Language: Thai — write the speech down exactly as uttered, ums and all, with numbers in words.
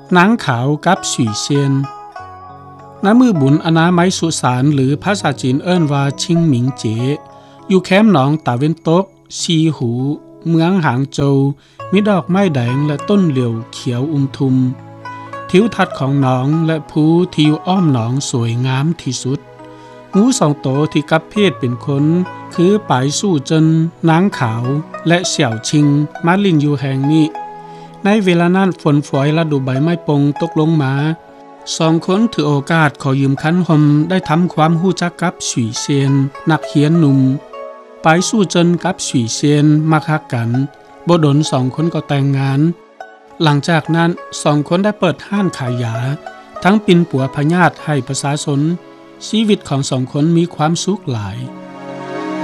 นางขาวกับสุยเซียนณมือบุญอนามัยสุสานหรือภาษาจีนเอิ้นว่าชิงหมิงเจอยู่แคมป์หนองตาเว้นตกซีหูเมืองหางโจวมีดอกไม้แดงและต้นเหลียวเขียวอุ้มทุมทิวทัศน์ของหนองและภูที่อยู่อ้อมหนองสวยงามที่สุดงูสองโตที่กับเพศเป็นคนคือปายสู้จนนางขาวและเสี่ยวชิงมาลินอยู่แห่งนี้ในเวลานั้นฝนฝอยฤดูใบไม้ปงตกลงมาสองคนถือโอกาสขอยืมคันหอมได้ทำความรู้จักกับสุยเซียนนักเขียนหนุ่มปายสู้จนกับสุยเซียนมาคักกันบ่ดนสองคนก็แต่งงานหลังจากนั้นสองคนได้เปิดห้านขายยาทั้งปินปัวพญาติให้ประชาชนชีวิตของสองคนมีความสุขหลาย